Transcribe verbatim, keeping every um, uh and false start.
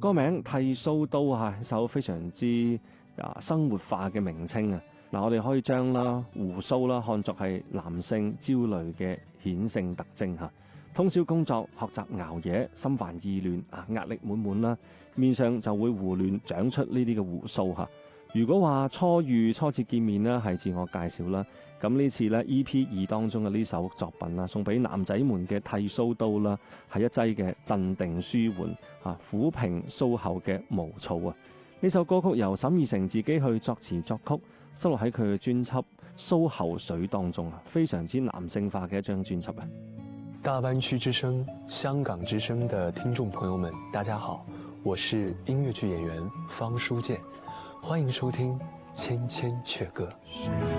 歌名剃鬚刀啊，一首非常之啊生活化嘅名稱啊。嗱，我哋可以將啦鬍鬚啦看作係男性焦慮嘅顯性特徵嚇。通宵工作、學習、熬夜，心煩意亂啊，壓力滿滿啦，面上就會胡亂長出呢啲嘅鬍鬚嚇。如果話初遇、初次見面啦，係自我介紹啦，咁呢次咧 E P 二當中嘅呢首作品啦，送俾男仔們嘅剃鬚刀啦，係一劑嘅鎮定舒緩啊，撫平鬚後嘅毛躁啊。呢首歌曲由沈以誠自己去作詞作曲，收錄喺佢嘅專輯《鬚後水》當中啊，非常之男性化嘅一張專輯啊。 大灣區之聲、香港之聲的聽眾朋友們，大家好，我是音樂劇演員方書劍，歡迎收聽《千千闕歌》。